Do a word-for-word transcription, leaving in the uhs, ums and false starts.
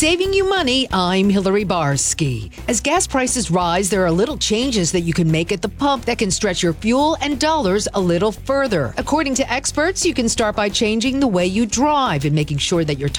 Saving you money, I'm Hillary Barsky. As gas prices rise, there are little changes that you can make at the pump that can stretch your fuel and dollars a little further. According to experts, you can start by changing the way you drive and making sure that your